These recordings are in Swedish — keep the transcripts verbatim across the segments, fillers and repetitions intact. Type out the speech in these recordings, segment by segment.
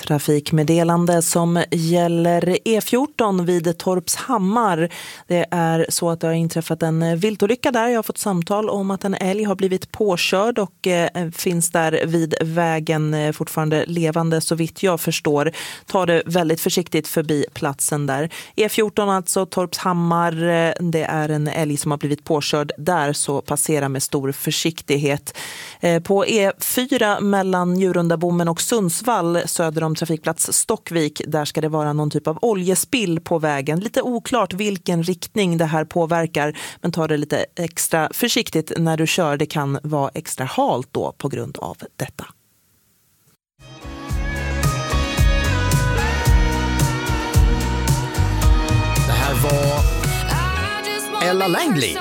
Trafikmeddelande som gäller E fjorton vid Torpshammar. Det är så att det har inträffat en viltolycka där. Jag har fått samtal om att en älg har blivit påkörd och eh, finns där vid vägen eh, fortfarande levande så vitt jag förstår. Ta det väldigt försiktigt förbi platsen där. E fjorton alltså Torpshammar, eh, det är en älg som har blivit påkörd där, så passera med stor försiktighet. Eh, på E fyra mellan Njurundabommen och Sundsvall söder om trafikplats Stockvik, där ska det vara någon typ av oljespill på vägen. Lite oklart vilken riktning det här påverkar, men ta det lite extra försiktigt när du kör. Det kan vara extra halt då på grund av detta. Det här var Ella Langley.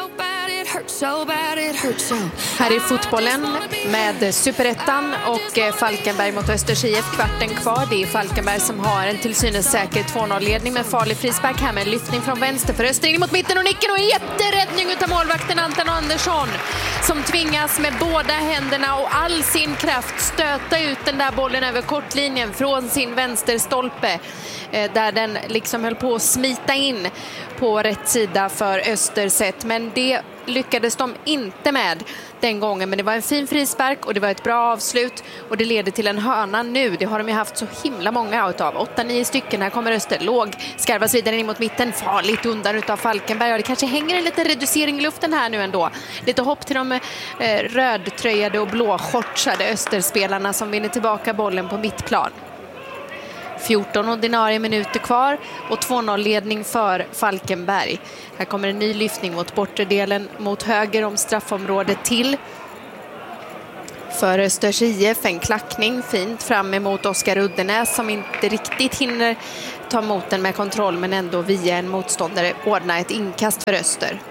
Här är fotbollen med Superettan och Falkenberg mot Östers I F, kvarten kvar. Det är Falkenberg som har en till synes säker två noll-ledning med farlig frispark här med en lyftning från vänster för Öster in mot mitten och nicken och en jätteräddning utav målvakten Anton Andersson som tvingas med båda händerna och all sin kraft stöta ut den där bollen över kortlinjen från sin vänsterstolpe där den liksom höll på att smita in på rätt sida för Österset, men det lyckades de inte med den gången. Men det var en fin frispark och det var ett bra avslut och det leder till en hörna nu. Det har de ju haft så himla många utav. åtta nio stycken. Här kommer Öster. Låg. Skarvas vidare in mot mitten. Farligt undan utav Falkenberg. Och det kanske hänger en liten reducering i luften här nu ändå. Lite hopp till de eh, rödtröjade och blåskjortsade Österspelarna som vinner tillbaka bollen på mittplan. fjorton ordinarie minuter kvar och två noll-ledning för Falkenberg. Här kommer en ny lyftning mot bortre delen mot höger om straffområdet till. För Östers I F en klackning fint fram emot Oskar Uddenäs som inte riktigt hinner ta emot den med kontroll, men ändå via en motståndare ordna ett inkast för Öster.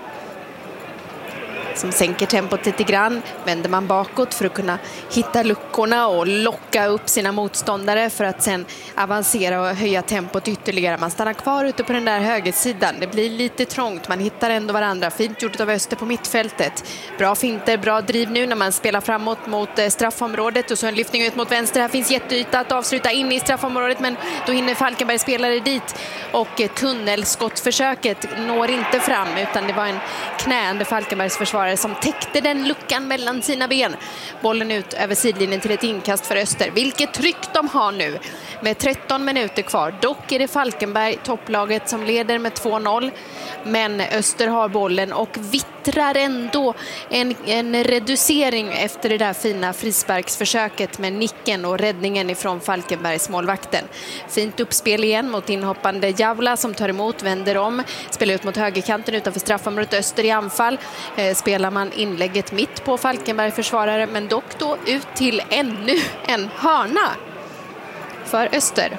Som sänker tempot lite grann, vänder man bakåt för att kunna hitta luckorna och locka upp sina motståndare för att sen avancera och höja tempot ytterligare. Man stannar kvar ute på den där högersidan. Det blir lite trångt, man hittar ändå varandra. Fint gjort av Öster på mittfältet. Bra finter, bra driv nu när man spelar framåt mot straffområdet och så en lyftning ut mot vänster. Här finns jätteyta att avsluta in i straffområdet, men då hinner Falkenberg spelare dit och tunnelskottförsöket når inte fram, utan det var en knäande Falkenbergs försvar som täckte den luckan mellan sina ben. Bollen ut över sidlinjen till ett inkast för Öster. Vilket tryck de har nu med tretton minuter kvar. Dock är det Falkenberg, topplaget, som leder med två noll. Men Öster har bollen och vittrar ändå en, en reducering efter det där fina frisparksförsöket med nicken och räddningen ifrån Falkenbergs målvakten. Fint uppspel igen mot inhoppande Javla som tar emot, vänder om, spelar ut mot högerkanten utanför straffområdet. Öster i anfall. Eh, spelar man inlägget mitt på Falkenberg försvarare, men dock då ut till ännu en hörna för Öster.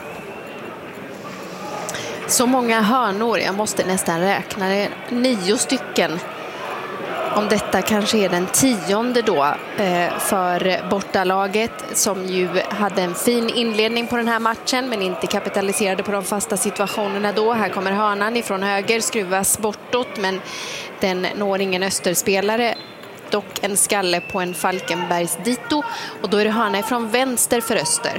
Så många hörnor, jag måste nästan räkna det, nio stycken. Om detta kanske är den tionde då eh, för bortalaget som ju hade en fin inledning på den här matchen men inte kapitaliserade på de fasta situationerna då. Här kommer hörnan ifrån höger, skruvas bortåt men den når ingen Österspelare. Dock en skalle på en Falkenbergs dito och då är det hörna ifrån vänster för Öster.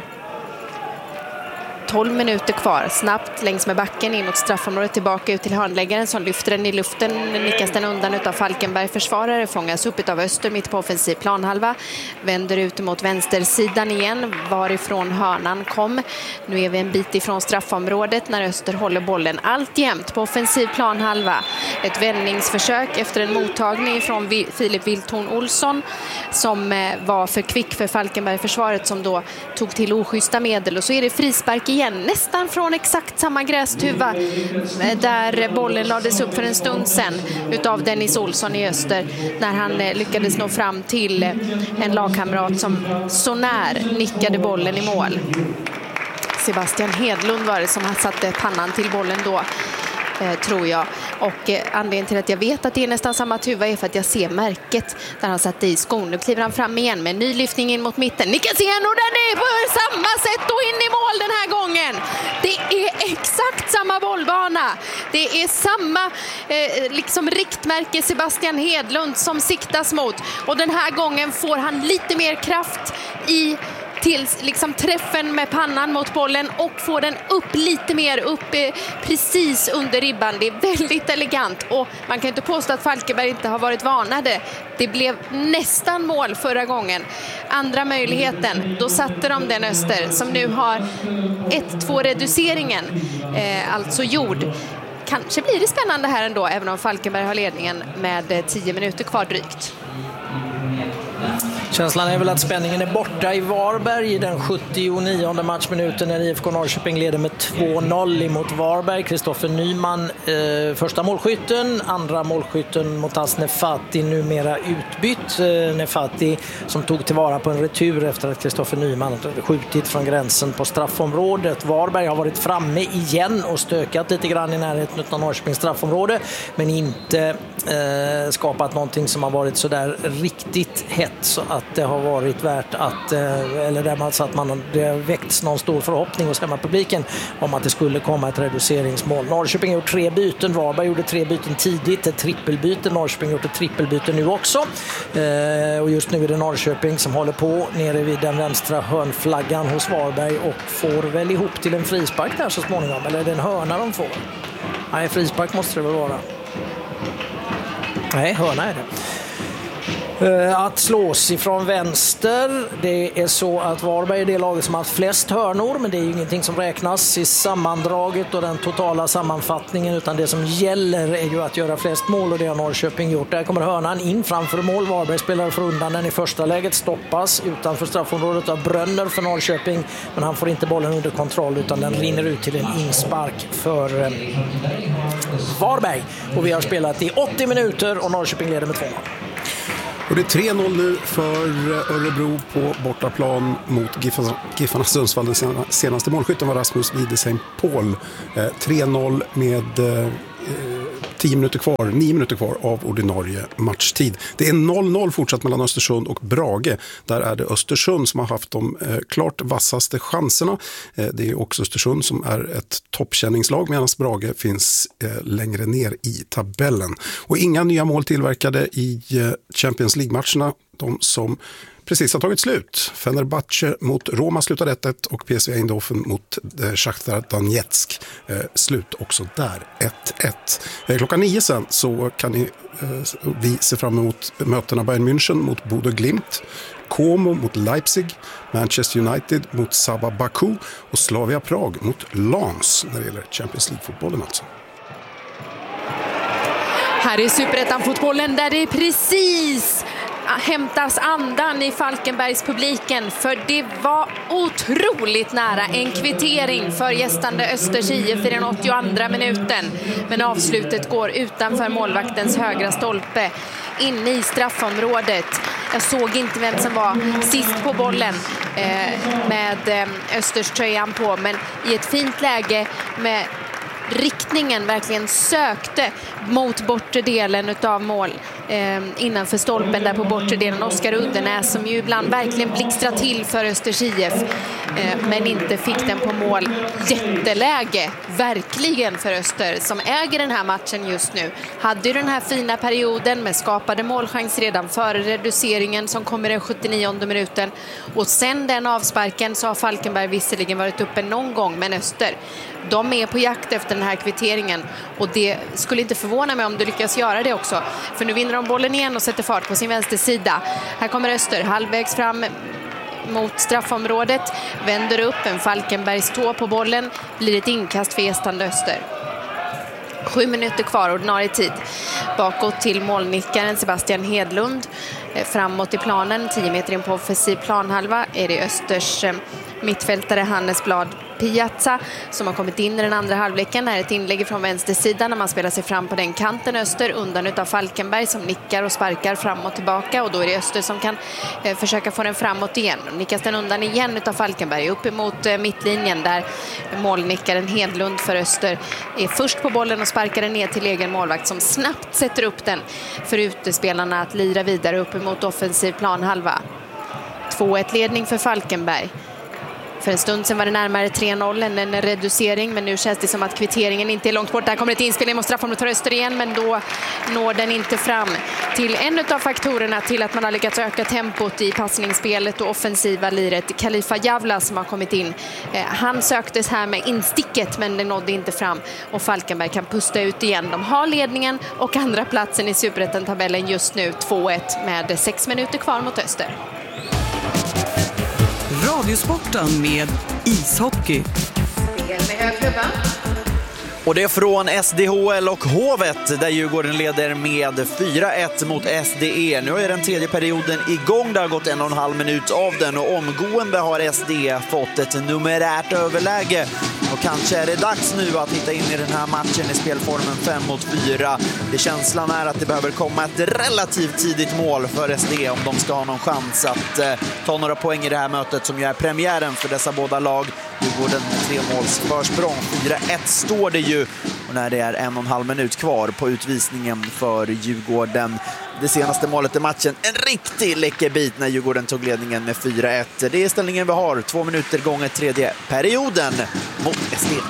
tolv minuter kvar, snabbt längs med backen in mot straffområdet, tillbaka ut till hörnläggaren som lyfter den i luften, nickas den undan utav Falkenberg försvarare, fångas upp utav Öster mitt på offensiv planhalva, vänder ut mot vänstersidan igen varifrån hörnan kom. Nu är vi en bit ifrån straffområdet när Öster håller bollen alltjämt på offensiv planhalva. Ett vändningsförsök efter en mottagning från Filip Wilthorn Olsson som var för kvick för Falkenberg försvaret som då tog till oschyssta medel, och så är det frispark igen, nästan från exakt samma grästuva där bollen lades upp för en stund sedan utav Dennis Olsson i Öster när han lyckades nå fram till en lagkamrat som så när nickade bollen i mål. Sebastian Hedlund var det som satte pannan till bollen då, eh, tror jag. Och eh, anledningen till att jag vet att det är nästan samma tuva är för att jag ser märket där han satte i skon. Nu kliver han fram igen med en ny lyftning in mot mitten. Nickas igen och den är på samma sätt och in i mål den här gången. Det är exakt samma bollbana. Det är samma eh, liksom riktmärke Sebastian Hedlund som siktas mot. Och den här gången får han lite mer kraft i till liksom träffen med pannan mot bollen och får den upp lite mer, upp eh, precis under ribban. Det är väldigt elegant och man kan inte påstå att Falkenberg inte har varit varnade. Det blev nästan mål förra gången. Andra möjligheten, då satte de den Öster som nu har ett två reduceringen eh, alltså gjord. Kanske blir det spännande här ändå, även om Falkenberg har ledningen med tio minuter kvar drygt. Känslan är väl att spänningen är borta i Varberg i den sjuttionionde matchminuten när I F K Norrköping leder med två noll emot Varberg. Kristoffer Nyman eh, första målskytten, andra målskytten Motas Nefati numera utbytt. Eh, Nefati som tog tillvara på en retur efter att Kristoffer Nyman hade skjutit från gränsen på straffområdet. Varberg har varit framme igen och stökat lite grann i närheten av Norrköpings straffområde, men inte eh, skapat någonting som har varit så där riktigt hett så att det har varit värt att, eller där man, så att man, det har väckts någon stor förhoppning hos publiken om att det skulle komma ett reduceringsmål. Norrköping gjorde tre byten, Varberg gjorde tre byten tidigt, ett trippelbyte, Norrköping gjorde ett trippelbyte nu också. Eh, och just nu är det Norrköping som håller på nere vid den vänstra hörnflaggan hos Varberg och får väl ihop till en frispark där så småningom, eller är det en hörna de får? Nej, frispark måste det väl vara. Nej, hörna är det. Att slås ifrån vänster. Det är så att Varberg är det laget som har haft flest hörnor, men det är ju ingenting som räknas i sammandraget och den totala sammanfattningen, utan det som gäller är ju att göra flest mål, och det har Norrköping gjort. Där kommer hörnan in framför mål. Varberg spelar för undan den i första läget, stoppas utanför straffområdet av Brönner för Norrköping, men han får inte bollen under kontroll utan den rinner ut till en inspark för eh, Varberg. Och vi har spelat i åttio minuter och Norrköping leder med två mål. Och det är tre noll nu för Örebro på bortaplan mot Giffarna, Giffarna Sundsvall. Den senaste målskytten var Rasmus Widesheim Paul. Eh, tre noll med eh, tio minuter kvar, nio minuter kvar av ordinarie matchtid. Det är noll noll fortsatt mellan Östersund och Brage. Där är det Östersund som har haft de eh, klart vassaste chanserna. Eh, det är också Östersund som är ett toppkänningslag, medan Brage finns eh, längre ner i tabellen. Och inga nya mål tillverkade i eh, Champions League-matcherna. De som precis har tagit slut. Fenerbahce mot Roma slutade ett ett och P S V Eindhoven mot eh, Shakhtar Donetsk eh, slut också där ett ett. Eh, klockan nio sen så kan ni, eh, vi se fram emot mötena Bayern München mot Bodø Glimt, Como mot Leipzig, Manchester United mot Sabah Baku och Slavia Prag mot Lens när det gäller Champions League-fotbollen alltså. Här är Superettan-fotbollen där det är precis hämtas andan i Falkenbergs publiken, för det var otroligt nära en kvittering för gästande Östers I F i den åttioandra minuten, men avslutet går utanför målvaktens högra stolpe inne i straffområdet. Jag såg inte vem som var sist på bollen eh, med eh, Östers tröjan på, men i ett fint läge med riktningen verkligen sökte mot bortre delen utav mål eh, innanför stolpen där på bortre delen. Oskar Uddenäs som ju ibland verkligen blixtrar till för Östers I F eh, men inte fick den på mål. Jätteläge verkligen för Öster som äger den här matchen just nu. Hade ju den här fina perioden med skapade målchans redan före reduceringen som kommer den sjuttionionde minuten, och sen den avsparken så har Falkenberg visserligen varit uppe någon gång, men Öster, de är på jakt efter den här kvitteringen, och det skulle inte förvåna mig om du lyckas göra det också, för nu vinner de bollen igen och sätter fart på sin vänstersida. Här kommer Öster halvvägs fram mot straffområdet, vänder upp, en Falkenbergs tå på bollen, blir ett inkast för gästande Öster. Sju minuter kvar ordinarie tid. Bakåt till målnickaren Sebastian Hedlund. Framåt i planen, tio meter in på offensiv planhalva, är det Östers mittfältare Hannes Blad Piazza som har kommit in i den andra halvleken. Här är ett inlägg från vänstersidan när man spelar sig fram på den kanten. Öster undan utav Falkenberg som nickar och sparkar fram och tillbaka, och då är det Öster som kan eh, försöka få den framåt igen. Nickas den undan igen utav Falkenberg upp emot eh, mittlinjen där målnickaren Hedlund för Öster är först på bollen och sparkar den ner till egen målvakt som snabbt sätter upp den för utespelarna att lira vidare upp emot offensiv planhalva. två ett ledning för Falkenberg. För en stund sedan var det närmare tre noll, en, en reducering, men nu känns det som att kvitteringen inte är långt bort. Där kommer ett inspelning mot straffområdet för Öster igen, men då når den inte fram till en av faktorerna till att man har lyckats öka tempot i passningsspelet och offensiva liret. Khalifa Javla som har kommit in. Eh, han söktes här med insticket, men det nådde inte fram och Falkenberg kan pusta ut igen. De har ledningen och andra platsen i Superettan-tabellen just nu två ett med sex minuter kvar mot Öster. Radiosporten med ishockey. Spel med hög klubba. Och det är från S D H L och Hovet där Djurgården leder med fyra ett mot S D E. Nu är den tredje perioden igång. Det har gått en och en halv minut av den och omgående har S D E fått ett numerärt överläge. Och kanske är det dags nu att hitta in i den här matchen i spelformen fem mot fyra. Det känslan är att det behöver komma ett relativt tidigt mål för S D E om de ska ha någon chans att eh, ta några poäng i det här mötet som ju är premiären för dessa båda lag. Djurgården med tre måls försprång. fyra ett står det ju och när det är en och en halv minut kvar på utvisningen för Djurgården. Det senaste målet i matchen, en riktig läcker bit när Djurgården tog ledningen med fyra ett. Det är ställningen vi har, två minuter gånger tredje perioden mot S D E.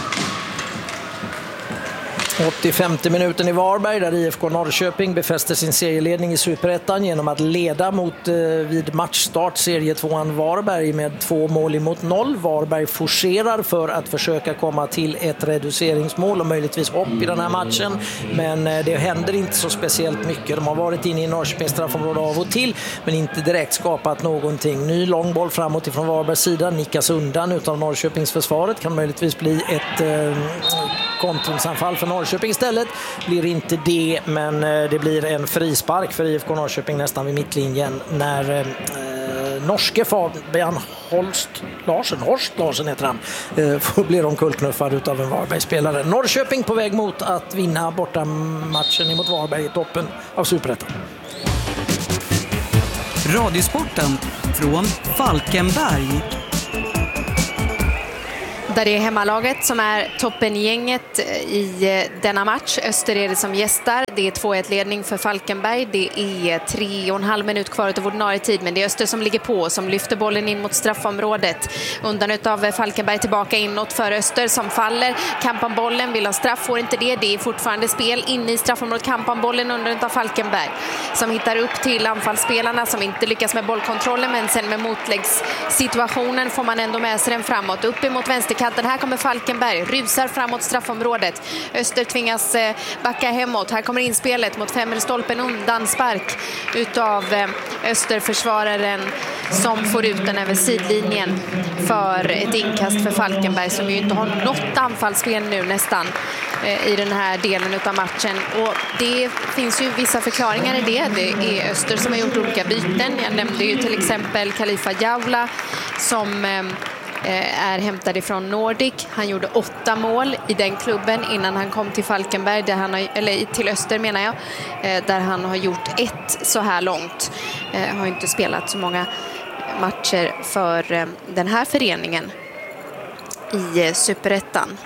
åttiofemte minuten i Varberg där I F K Norrköping befäster sin serieledning i Superettan genom att leda mot eh, vid matchstart serietvåan Varberg med två mål emot noll. Varberg forcerar för att försöka komma till ett reduceringsmål och möjligtvis hopp i den här matchen, men eh, det händer inte så speciellt mycket. De har varit inne i Norrköpings straffområde av och till men inte direkt skapat någonting. Ny långboll framåt ifrån Varbergs sida, nickas undan utav Norrköpings försvaret, kan möjligtvis bli ett eh, kontringsanfall för Norrköping. Norrköping istället blir inte det, men det blir en frispark för I F K Norrköping nästan vid mittlinjen när eh, norske Fabian Holst Larsen, Horst Larsen heter han, eh, får bli omkullknuffad utav en Varberg-spelare. Norrköping på väg mot att vinna borta matchen emot Varberg i toppen av Superettan. Radiosporten från Falkenberg. Där det är hemmalaget som är toppengänget i denna match. Öster är det som gästar. Det är två ett ledning för Falkenberg. Det är tre och en halv minut kvar av ordinarie tid. Men det är Öster som ligger på, som lyfter bollen in mot straffområdet. Undan utav Falkenberg tillbaka inåt för Öster som faller. Kampan bollen, vill ha straff, får inte det. Det är fortfarande spel inne i straffområdet. Kampan bollen undan utav Falkenberg. Som hittar upp till anfallsspelarna som inte lyckas med bollkontrollen. Men sen med motläggssituationen får man ändå med sig den framåt. Upp emot vänsterkanten. Här kommer Falkenberg, rusar framåt straffområdet. Öster tvingas backa hemåt. Här kommer inspelet mot femmelstolpen, undan spark utav Österförsvararen som får ut den över sidlinjen för ett inkast för Falkenberg som ju inte har något anfallsspel nu nästan i den här delen utav matchen. Och det finns ju vissa förklaringar i det. Det är Öster som har gjort olika byten. Jag nämnde ju till exempel Khalifa Javla som är hämtad ifrån Nordic. Han gjorde åtta mål i den klubben innan han kom till Falkenberg, där han har, eller till Öster menar jag, där han har gjort ett så här långt. Har inte spelat så många matcher för den här föreningen i Superettan.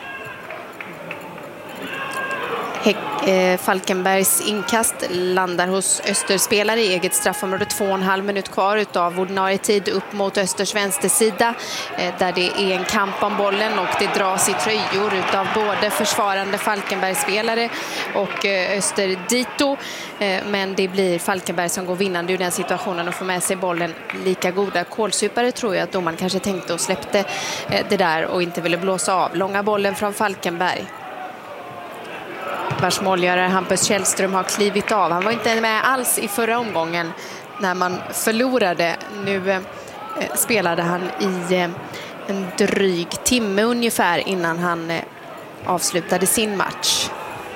Falkenbergs inkast landar hos Österspelare i eget straffområde, två och en halv minut kvar utav ordinarie tid upp mot Östers vänstersida där det är en kamp om bollen och det dras i tröjor utav både försvarande Falkenbergsspelare och Öster dito, men det blir Falkenberg som går vinnande ur den situationen och får med sig bollen. Lika goda kålsupare tror jag att domaren kanske tänkte och släppte det där och inte ville blåsa av. Långa bollen från Falkenberg. Vars målgörare Hampus Källström har klivit av. Han var inte med alls i förra omgången när man förlorade. Nu eh, spelade han i eh, en dryg timme ungefär innan han eh, avslutade sin match.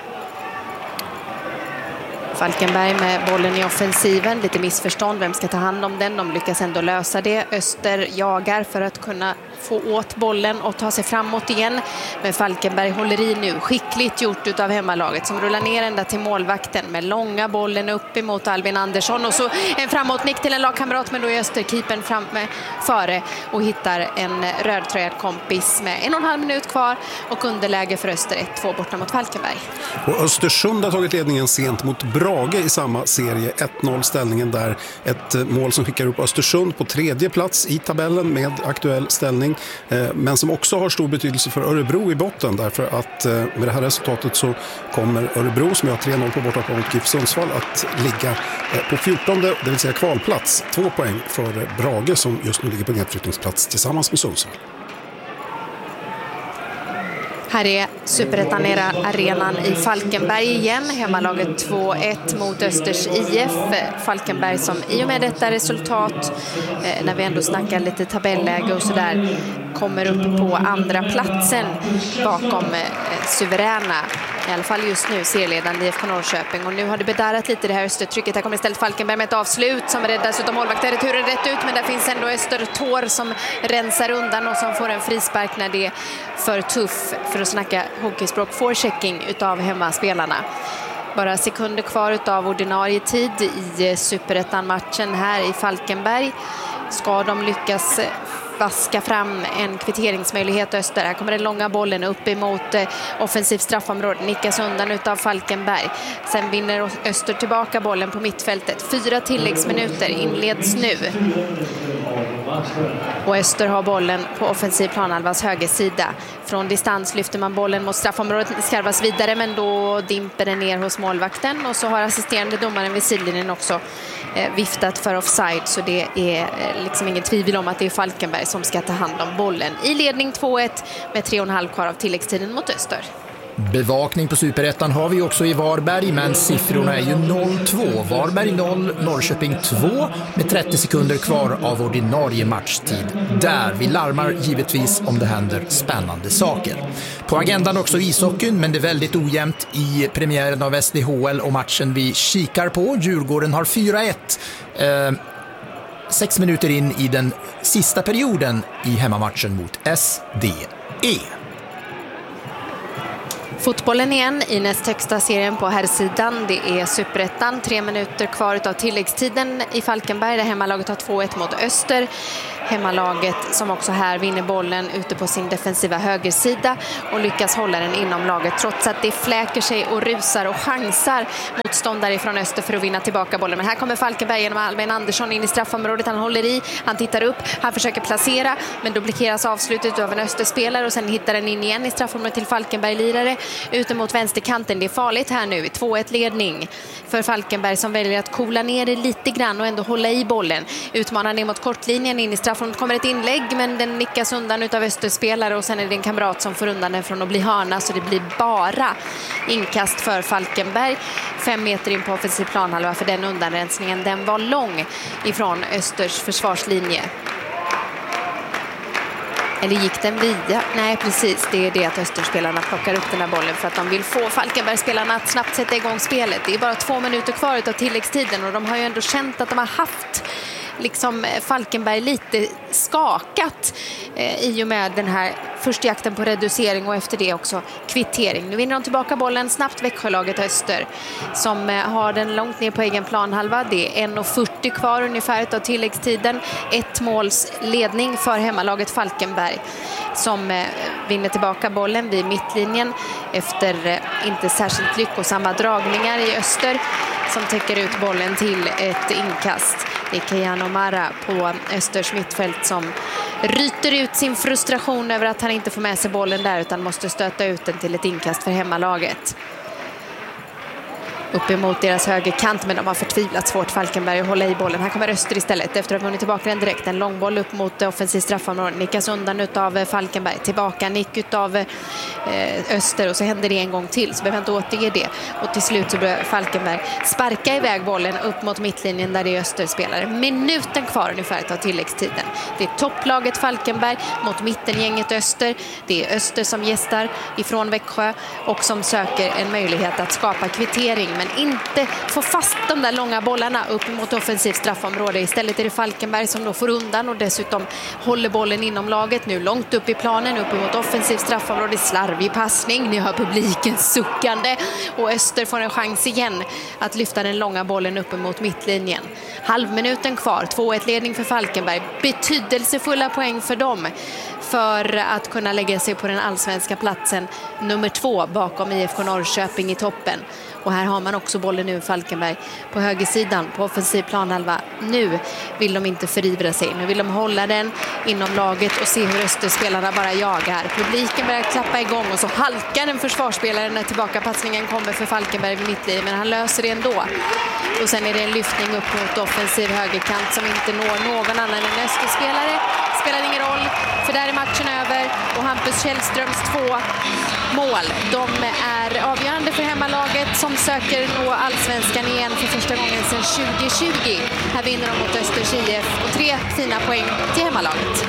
Falkenberg med bollen i offensiven. Lite missförstånd. Vem ska ta hand om den? De lyckas ändå lösa det. Öster jagar för att kunna få åt bollen och ta sig framåt igen. Men Falkenberg håller i nu. Skickligt gjort utav hemmalaget som rullar ner ända till målvakten med långa bollen upp emot Albin Andersson. Och så en framåtnick till en lagkamrat, men då är Österkeepern fram med före och hittar en rödtröjad kompis med en och en halv minut kvar och underläge för Öster ett två borta mot Falkenberg. Och Östersund har tagit ledningen sent mot Brage i samma serie. ett noll ställningen där. Ett mål som skickar upp Östersund på tredje plats i tabellen med aktuell ställning. målsättning, men som också har stor betydelse för Örebro i botten, därför att med det här resultatet så kommer Örebro, som har tre noll på bortaplan mot GIF Sundsvall, att ligga på fjortonde, det vill säga kvalplats, två poäng för Brage som just nu ligger på nedflyttningsplats tillsammans med Sundsvall. Här är Superettan-arenan i Falkenberg igen. Hemmalaget två ett mot Östers I F. Falkenberg som i och med detta resultat, eh, när vi ändå snackar lite tabelläge och sådär, kommer upp på andra platsen bakom eh, suveräna, i alla fall just nu, serieledande I F K Norrköping. Och nu har det bedarrat lite det här Östertrycket. Här kommer istället Falkenberg med ett avslut som räddas utav målvakten. Returen rätt ut, men där finns ändå Östertår som rensar undan och som får en frispark när det är för tuff, för att snacka hockeyspråk, forechecking utav hemmaspelarna. Bara sekunder kvar utav ordinarie tid i Superettan-matchen här i Falkenberg. Ska de lyckas vaska fram en kvitteringsmöjlighet Öster. Här kommer den långa bollen upp emot eh, offensiv straffområde. Nickas undan utav Falkenberg. Sen vinner Öster tillbaka bollen på mittfältet. Fyra tilläggsminuter inleds nu. Och Öster har bollen på offensiv planhalvas högersida. Från distans lyfter man bollen mot straffområdet. Det skarvas vidare, men då dimper den ner hos målvakten. Och så har assisterande domaren vid sidlinjen också eh, viftat för offside. Så det är eh, liksom ingen tvivel om att det är Falkenberg som ska ta hand om bollen. I ledning två ett med tre och en halv kvar av tilläggstiden mot Öster. Bevakning på Superettan har vi också i Varberg, men siffrorna är ju noll två. Varberg noll, Norrköping två med trettio sekunder kvar av ordinarie matchtid. Där vi larmar givetvis om det händer spännande saker. På agendan också ishockeyn, men det är väldigt ojämnt i premiären av S D H L och matchen vi kikar på. Djurgården har fyra ett. Eh, sex minuter in i den sista perioden i hemmamatchen mot S D E. Fotbollen igen i näst högsta serien på här sidan. Det är Superettan. Tre minuter kvar av tilläggstiden i Falkenberg där hemmalaget har två ett mot Öster. Hemmalaget som också här vinner bollen ute på sin defensiva högersida och lyckas hålla den inom laget trots att det fläker sig och rusar och chansar motståndare från Öster för att vinna tillbaka bollen. Men här kommer Falkenberg genom Albin Andersson in i straffområdet. Han håller i, han tittar upp, han försöker placera, men då blockeras avslutet av en Österspelare och sen hittar den in igen i straffområdet till Falkenberg-lirare ute mot vänsterkanten. Det är farligt här nu, två ett ledning för Falkenberg som väljer att kola ner det lite grann och ändå hålla i bollen. Utmanar ner mot kortlinjen in i straffområdet. Kommer ett inlägg, men den nickas undan utav Österspelare och sen är det en kamrat som får undan den från att bli hörna, så det blir bara inkast för Falkenberg. Fem meter in på offensiv planhalva, för den undanrensningen, den var lång ifrån Östers försvarslinje. Eller gick den via? Nej, precis. Det är det att Österspelarna plockar upp den här bollen för att de vill få Falkenbergspelarna att snabbt sätta igång spelet. Det är bara två minuter kvar utav tilläggstiden och de har ju ändå känt att de har haft liksom Falkenberg lite skakat eh, i och med den här första jakten på reducering och efter det också kvittering. Nu vinner de tillbaka bollen snabbt, Växjölaget Öster som eh, har den långt ner på egen planhalva. Det är en fyrtio kvar ungefär av tilläggstiden. Ett måls ledning för hemmalaget Falkenberg som eh, vinner tillbaka bollen vid mittlinjen efter eh, inte särskilt lyckosamma dragningar i Öster som täcker ut bollen till ett inkast. Det är Keanu Mara på Östers mittfält som ryter ut sin frustration över att han inte får med sig bollen där utan måste stöta ut den till ett inkast för hemmalaget. Upp emot deras högerkant, men de har förtvivlat svårt Falkenberg att hålla i bollen. Här kommer Öster istället efter att ha vunnit tillbaka den direkt. En långboll upp mot offensiv straffområde. Nickas undan utav Falkenberg. Tillbaka nick utav eh, Öster och så händer det en gång till. Så behöver inte återge det. Och till slut så börjar Falkenberg sparka iväg bollen upp mot mittlinjen där det är Österspelare. Minuten kvar ungefär av tilläggstiden. Det är topplaget Falkenberg mot mittengänget Öster. Det är Öster som gästar ifrån Växjö och som söker en möjlighet att skapa kvittering, men inte få fast de där långa bollarna upp mot offensivt straffområde. Istället är det Falkenberg som då får undan och dessutom håller bollen inom laget nu långt upp i planen, upp mot offensivt straffområde. Slarvig passning, ni hör publiken suckande och Öster får en chans igen att lyfta den långa bollen upp mot mittlinjen. Halvminuten kvar, två ett ledning för Falkenberg. Betydelsefulla poäng för dem för att kunna lägga sig på den allsvenska platsen nummer två bakom I F K Norrköping i toppen. Och här har man också bollen nu, Falkenberg, på högersidan, på offensiv planhalva. Nu vill de inte förivra sig. Nu vill de hålla den inom laget och se hur Österspelarna bara jagar. Publiken börjar klappa igång och så halkar en försvarsspelare när tillbaka passningen kommer för Falkenberg vid mittlinjen, men han löser det ändå. Och sen är det en lyftning upp mot offensiv högerkant som inte når någon annan än Österspelare. Spelar ingen roll, för där är matchen över och Hampus Källströms två mål, de är avgörande för hemmalaget som söker nå allsvenskan igen för första gången sedan tjugo tjugo. Här vinner de mot Östers I F och tre fina poäng till hemmalaget.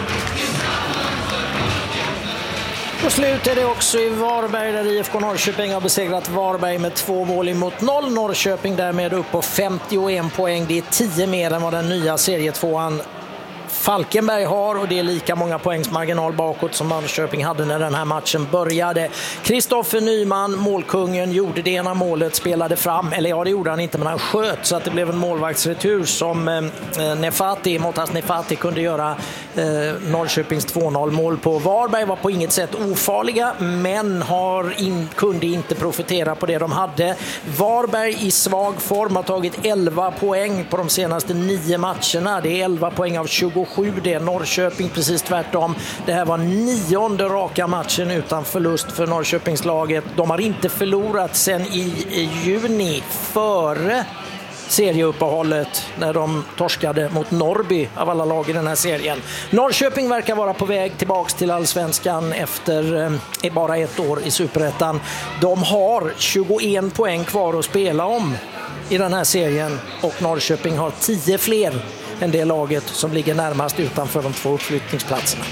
Och slut är det också i Varberg där I F K Norrköping har besegrat Varberg med två mål emot noll. Norrköping därmed upp på femtioen poäng. Det är tio mer än vad den nya serietvåan Falkenberg har, och det är lika många poängs marginal bakåt som Norrköping hade när den här matchen började. Kristoffer Nyman, målkungen, gjorde det ena målet, spelade fram, eller ja, det gjorde han inte, men han sköt så att det blev en målvaktsretur som eh, Nefati, Motas Nefati kunde göra eh, Norrköpings två noll mål på. Varberg var på inget sätt ofarliga, men har in, kunde inte profitera på det de hade. Varberg i svag form har tagit elva poäng på de senaste nio matcherna. Det är elva poäng av tjugosju. Det är Norrköping precis tvärtom. Det här var nionde raka matchen utan förlust för Norrköpingslaget. De har inte förlorat sedan i juni före serieuppehållet när de torskade mot Norrby av alla lag i den här serien. Norrköping verkar vara på väg tillbaks till allsvenskan efter eh, bara ett år i Superettan. De har tjugoen poäng kvar att spela om i den här serien och Norrköping har tio fler än det laget som ligger närmast utanför de två uppflyttningsplatserna.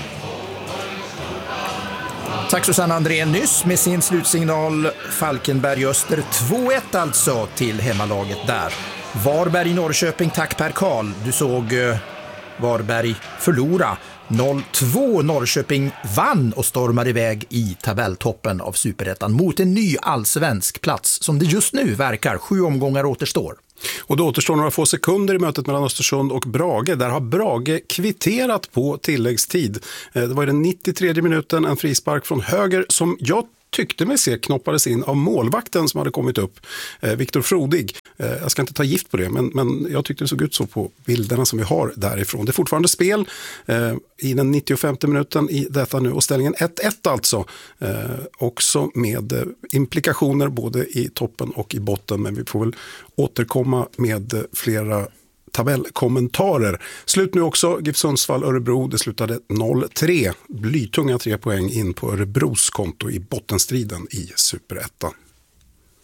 Tack Susanne Andrén nyss med sin slutsignal. Falkenberg Öster två ett alltså till hemmalaget där. Varberg Norrköping, tack Per Karl. Du såg uh, Varberg förlora. noll två. Norrköping vann och stormar iväg i tabelltoppen av Superettan mot en ny allsvensk plats som det just nu verkar. Sju omgångar återstår. Och då återstår några få sekunder i mötet mellan Östersund och Brage. Där har Brage kvitterat på tilläggstid. Det var i den nittiotredje minuten en frispark från höger som jag tyckte mig se knoppades in av målvakten som hade kommit upp, eh, Viktor Frodig. Eh, jag ska inte ta gift på det, men, men jag tyckte det såg ut så på bilderna som vi har därifrån. Det är fortfarande spel eh, i den nittiofemte minuten i detta nu och ställningen ett ett alltså. Eh, också med eh, implikationer både i toppen och i botten, men vi får väl återkomma med eh, flera tabellkommentarer. Slut nu också, GIF Sundsvall Örebro, det slutade noll tre. Blytunga tre poäng in på Örebros konto i bottenstriden i Superettan.